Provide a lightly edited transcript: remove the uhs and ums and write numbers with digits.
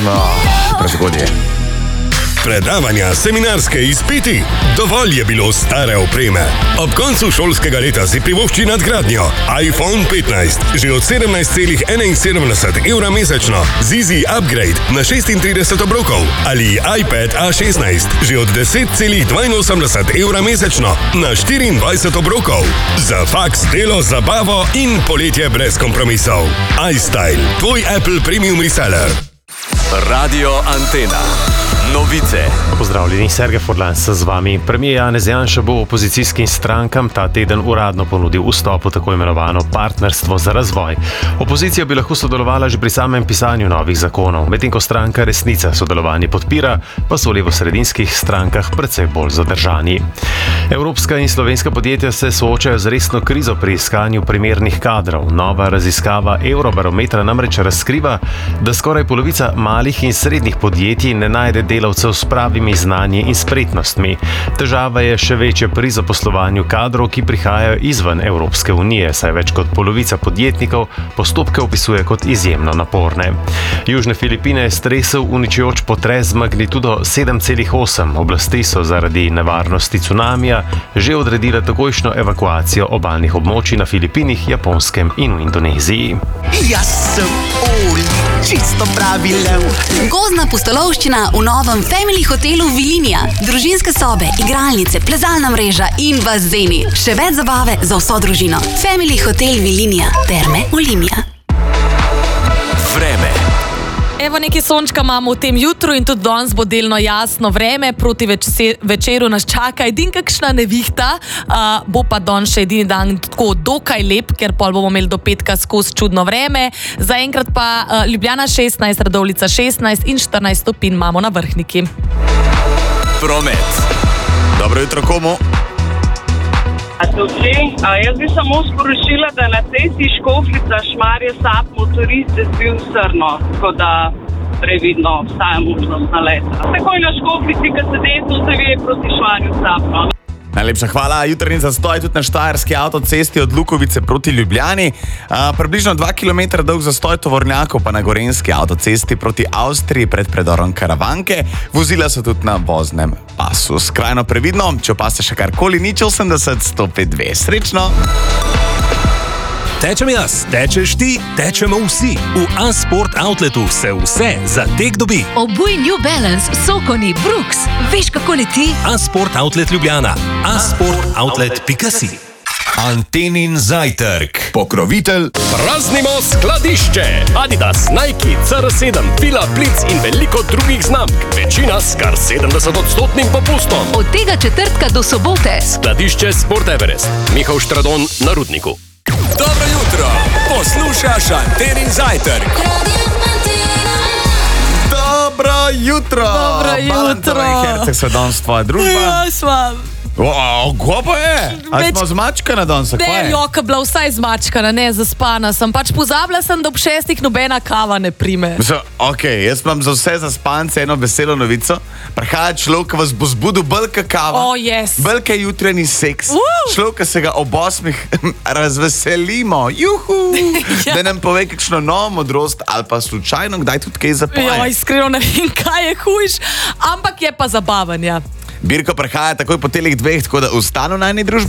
Prezgodje. Predavanja, seminarske izpiti. Dovolj je bilo stare opreme. Ob koncu šolskega leta si privošči nadgradnjo. iPhone 15, že od 17,71 evra mesečno. Zizi Upgrade na 36 obrokov. Ali iPad A16, že od 10,82 evra mesečno na 24 obrokov. Za faks, delo, zabavo in poletje brez kompromisov. iStyle, tvoj Apple Premium Reseller. Radio Antena. Novice. Pozdravljeni, Sergej Furlan z vami. Premijer Janez Janša bo opozicijskim strankam ta teden uradno ponudil vstop v tako imenovano partnerstvo za razvoj. Opozicija bi lahko sodelovala že pri samem pisanju novih zakonov, medtem ko stranka Resnica sodelovanje podpira, pa so v levosredinskih strankah precej bolj zadržani. Evropska in slovenska podjetja se soočajo z resno krizo pri iskanju primernih kadrov. Nova raziskava Eurobarometra namreč razkriva, da skoraj polovica malih in srednjih podjetij ne najde delavcev s pravimi znanji in spretnostmi. Težava je še večja pri zaposlovanju kadrov, ki prihajajo izven Evropske unije, saj več kot polovica podjetnikov postopke opisuje kot izjemno naporne. Južne Filipine je stresel uničujoč potres z magnitudo 7,8. Oblasti so zaradi nevarnosti cunamija že odredile takojšnjo evakuacijo obalnih območij na Filipinih, Japonskem in v Indoneziji. Jaz sem Oli, čisto pravi lev. Gozdna pustolovščina v novem Family hotelu Vilinija. Družinske sobe, igralnice, plezalna mreža in bazeni. Še več zabave za vso družino. Family hotel Vilinija. Terme Olimia. Vreme. Evo, nekaj sončka imamo v tem jutru in tudi danes bo delno jasno vreme. Proti večeru nas čaka edin kakšna nevihta, bo pa danes še edini dan tako dokaj lep, ker pol bomo imeli do petka skozi čudno vreme. Zaenkrat pa Ljubljana 16, Radovljica 16 in 14 stopinj imamo na Vrhniki. Promet. Dobro jutro komu? Jaz bi samo sporočila, da na cesti Škofljica Šmarje Sap motorist je zbil srno, tako da previdno obstaja možnost naleta. Takoj na Škofljici, kad se desno zavije proti Šmarju Sap. Najlepša hvala. Jutrni zastoj tudi na štajerski avtocesti od Lukovice proti Ljubljani. Približno 2 km dolg zastoj tovornjakov pa na gorenjski avtocesti proti Avstriji pred predorom Karavanke. Vozila so tudi na voznem pasu. Skrajno previdno, če opaste še karkoli, 080 152. Srečno! Tečem jaz, tečeš ti, tečemo vsi. V A-Sport Outletu se vse za tek dobi. Obuj New Balance, Sokoni, Brooks. Veš, kako leti? A-Sport Outlet Ljubljana. asportoutlet.si. Antenin zajtrk. Pokrovitelj. Praznimo skladišče. Adidas, Nike, CR7, Fila, Blitz in veliko drugih znamk. Večina s kar 70% popustom. Od tega četrtka do sobote. Skladišče Sport Everest. Mihael Štradon na Rudniku. Dobro jutro. Poslušaš Antenin zajtrk. Dobro jutro! Dobro jutro! Balantova in Herceg so danes tvoja družba. Ja, sva. Kva pa je? Ali smo zmačkana danes? Ne, joka bila vsaj zmačkana, ne zaspana sem. Pač pozabila sem, da ob 6 nobena kava ne prime. Jaz imam za vse zaspance eno veselo novico. Prihaja človek, ki vas bo zbudil belka kava. Belka jutranji seks. Človek, ki se ga ob 8 razveselimo. Juhu! Da nam pove kakšno novo modrost ali pa slučajno kdaj tudi kaj zapoje. Iskreno ne vem, kaj je hujš, ampak je pa zabaven, ja. Birko prihaja takoj po telih 2, tako da ostanu na eni družbi.